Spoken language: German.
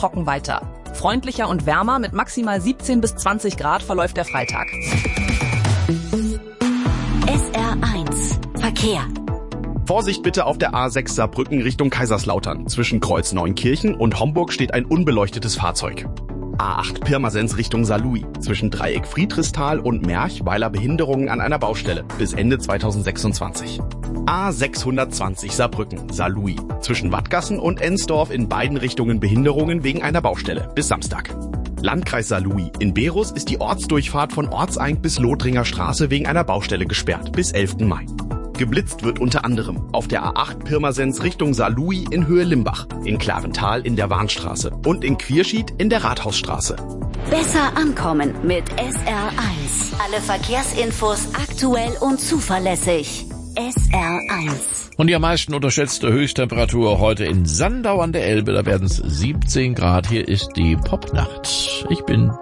trocken weiter. Freundlicher und wärmer mit maximal 17 bis 20 Grad verläuft der Freitag. SR1 Verkehr. Vorsicht bitte auf der A6 Saarbrücken Richtung Kaiserslautern. Zwischen Kreuz Neunkirchen und Homburg steht ein unbeleuchtetes Fahrzeug. A8 Pirmasens Richtung Saarlouis. Zwischen Dreieck Friedrichsthal und Merch weiler Behinderungen an einer Baustelle. Bis Ende 2026. A620 Saarbrücken, Saarlouis. Zwischen Wattgassen und Ensdorf in beiden Richtungen Behinderungen wegen einer Baustelle. Bis Samstag. Landkreis Saarlouis. In Berus ist die Ortsdurchfahrt von Ortseink bis Lothringer Straße wegen einer Baustelle gesperrt. Bis 11. Mai. Geblitzt wird unter anderem auf der A8 Pirmasens Richtung Saarlouis in Höhe Limbach, in Klarental in der Warnstraße und in Quierschied in der Rathausstraße. Besser ankommen mit SR1. Alle Verkehrsinfos aktuell und zuverlässig. SR1. Und die am meisten unterschätzte Höchsttemperatur heute in Sandau an der Elbe, da werden es 17 Grad. Hier ist die Popnacht. Ich bin